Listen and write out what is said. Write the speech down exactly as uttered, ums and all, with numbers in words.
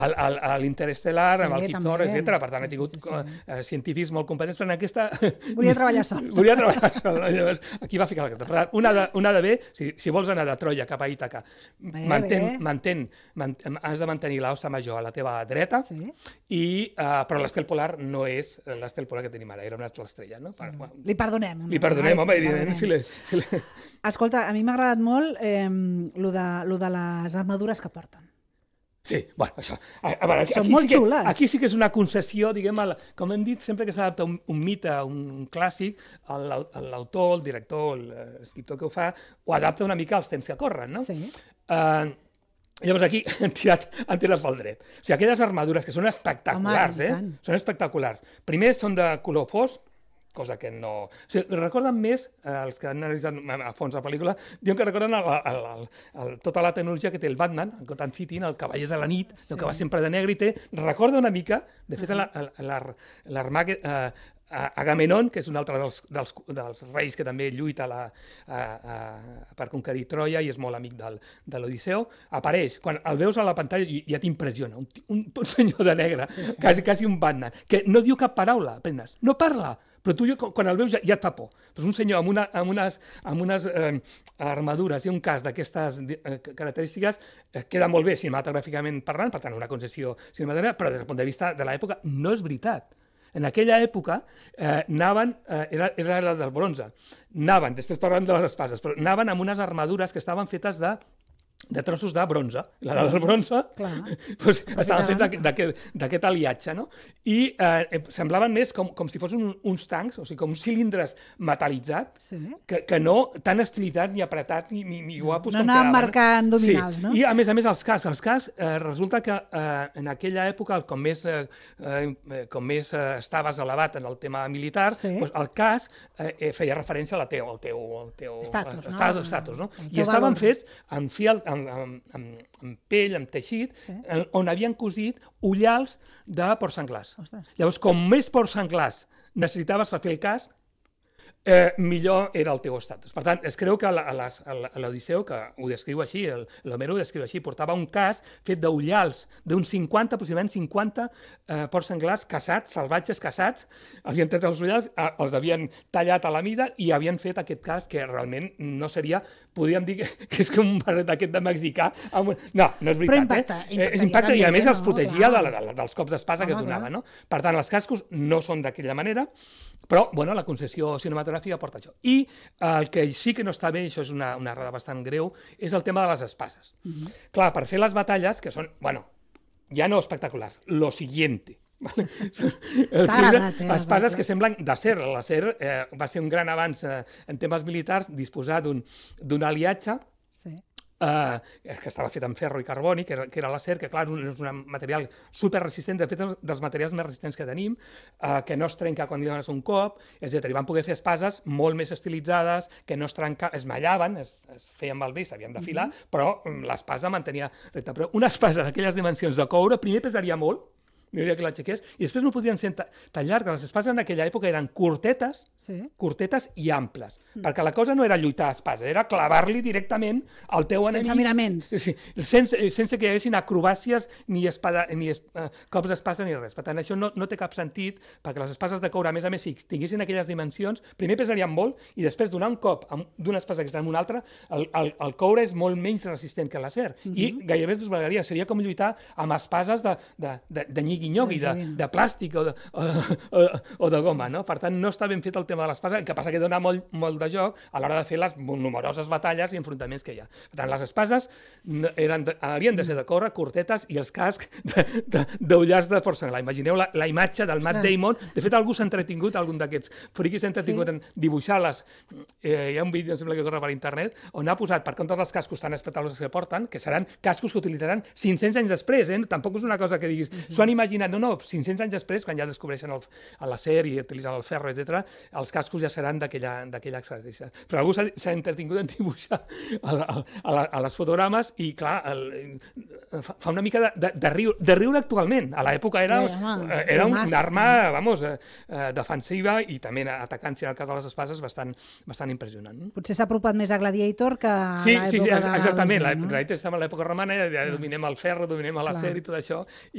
a l'Interestel·lar, Sí, amb el Kip també. Thorne, etcètera. Per tant, Sí, he tingut sí, sí, sí. eh, científics molt competents, però en aquesta... Volia treballar sol. Volia treballar sol. Llavors, aquí va ficar la carta. Per tant, una de, una de bé, si, si vols anar de Troia cap a Ítaca, Bé, mantén, bé. mantén, mantén, has de mantenir l'ossa major a la teva dreta, Sí. i, eh, però l'estel polar no és l'estel polar que tenim ara, era una altra estrella. No? Per, bueno, Li perdonem. li perdonem, Ai, home, li evidentment. Si perdonem. li, si li... Escolta, a mi m'ha agradat molt eh, lo, de, lo de les armadures que porten. Sí, bueno, això... A, a veure, aquí, Són aquí molt sí que, xules. Aquí sí que és una concessió, diguem, al, com hem dit, sempre que s'adapta un, un mite, un clàssic, l'autor, el director, l'escriptor que ho fa, ho adapta una mica als temps que corren, no? Sí. Uh, llavors aquí han tirat, han tirat pel dret. O sigui, aquelles armadures que són espectaculars, Home, i eh? tant. Són espectaculars. Primer són de color fosc, cosa que no... O sigui, recorden més, eh, els que han analitzat a fons la pel·lícula, diuen que recorden el, el, el, el, tota la tecnologia que té el Batman, el Gotham City, el cavaller de la nit, sí. que va sempre de negre i té... Recorda una mica, de fet, l'Armaged... Eh, Agamenon, que és un altre dels, dels, dels reis que també lluita la, a, a, per conquerir Troia i és molt amic del, de l'Odisseu, apareix, quan el veus a la pantalla i ja t'impressiona, un, un, un senyor de negre, sí, sí. Quasi, quasi un Batman, que no diu cap paraula, apenas, no parla, però tu quan el veus ja, ja et fa por. Però és un senyor amb, una, amb unes, amb unes eh, armadures i un cas d'aquestes eh, característiques eh, queda molt bé cinematogràficament parlant, per tant, una concessió cinematogràfica, però des del punt de vista de l'època no és veritat. En aquella època eh, anaven, eh, era, era la del bronze, anaven, després parlem de les espases, però anaven amb unes armadures que estaven fetes de de trossos de bronze. La del bronze doncs, estaven fets d'aquest aliatge, no? I eh, semblaven més com, com si fossin un, uns tancs, o sigui, com uns cilindres metal·litzats, sí. que, que no tan estilitzats ni apretats ni, ni, ni guapos no com anaven quedaven. marcant dominals, sí. no? I a més a més els cascs. Els cascs eh, resulta que eh, en aquella època, com més, eh, com més eh, estaves elevat en el tema militar, sí. doncs el casc eh, feia referència a la teu, al teu, al teu estatus, no? Estatus, estatus, no? I estaven valor. Fets amb fiel Amb, amb, amb, amb pell, amb teixit, sí. on havien cosit ullals de porcs senglars. Ostres. Llavors, com més porcs senglars necessitaves per fer el casc, eh, millor era el teu estatus. Per tant, es creu que a l'Odisseu, que ho descriu així, l'Homero ho descriu així, portava un casc fet d'ullals d'uns cinquanta, possiblement cinquanta eh, porcs senglars caçats, salvatges caçats, havien tret els ullals, eh, els havien tallat a la mida i havien fet aquest casc que realment no seria, podríem dir que, que és com un barret d'aquest de mexicà. Amb... No, no és veritat. Però impacta, eh? eh impacta i a més no, els protegia clar. de, de, dels cops d'espasa que es donava. No? Per tant, els cascos no són d'aquella manera, però bueno, la concessió cinematogràfica porta això. I el que sí que no està bé, això és una, una errada bastant greu, és el tema de les espases. Uh-huh. Clar, per fer les batalles, que són, bueno, ja no espectaculars, lo siguiente. agradat, eh, espases que semblen d'acer. L'acer eh, va ser un gran avanç eh, en temes militars, disposar d'un aliatge sí. eh, que estava fet amb ferro i carboni, que era, que era l'acer, que clar, és un material superresistent, de fet, dels materials més resistents que tenim, eh, que no es trenca quan li dones un cop, etcètera. I van poder fer espases molt més estilitzades, que no es trencaven, es mallaven, es, es feien malbé, s'havien d'afilar, mm-hmm. però l'espasa mantenia recta. Però una espasa d'aquelles dimensions de coure, primer pesaria molt, diria que l'aixequés, i després no podien ser tan llargues. Les espases en aquella època eren curtetes, sí. curtetes i amples, mm. perquè la cosa no era lluitar a espasa, era clavar-li directament al teu enemic. Sense miraments. Sí, sense, sense que hi haguessin acrobàcies ni, espada, ni es, eh, cops d'espasa ni res. Per tant, això no, no té cap sentit, perquè les espases de coure, a més a més, si tinguessin aquelles dimensions, primer pesarien molt, i després donar un cop d'una espasa que està en una altra, el, el, el coure és molt menys resistent que l'acer, mm-hmm. i gairebé es desvalaria. Seria com lluitar amb espases de, de, de, de nyigui-nyogui, de, de plàstic o de, o, o, o de goma, no? Per tant, no està ben fet el tema de l'espasa, el que passa que dona molt, molt de joc a l'hora de fer les numeroses batalles i enfrontaments que hi ha. Per tant, les espases eren de, haurien de ser de córrer, curtetes, i els cascs d'ullars de, de porcellana. Imagineu la, la imatge del Matt Damon. De fet, algú s'ha entretingut, algun d'aquests friquis s'ha entretingut sí. en dibuixar les... Eh, hi ha un vídeo, em sembla que corre per internet, on ha posat, per compte dels cascos tan espectaculars que porten, que seran cascos que utilitzaran cinc-cents anys després, eh? Tampoc és una cosa que diguis, s'ho han imaginat, no, no, cinc-cents anys després, quan ja descobreixen l'acer i utilitzen el ferro, etcètera, els cascos ja seran d'aquella característica. Però algú s'ha entretingut en dibuixar a, a, a, la, a les fotogrames i, clar, el, fa una mica de, de, de, riure, de riure actualment. A l'època era, sí, home, era un, una arma, vamos, eh, defensiva i també atacant, si en el cas de les espases, bastant, bastant impressionant. Potser s'ha apropat més a Gladiator que a sí, l'època sí, sí, exactament. de... Gladiator estava a l'època romana, ja dominem el ferro, dominem l'acer i tot això,